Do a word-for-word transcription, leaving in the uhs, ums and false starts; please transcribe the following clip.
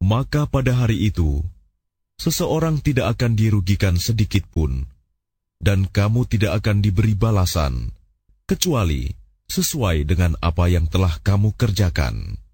Maka pada hari itu, seseorang tidak akan dirugikan sedikit pun, dan kamu tidak akan diberi balasan, kecuali sesuai dengan apa yang telah kamu kerjakan.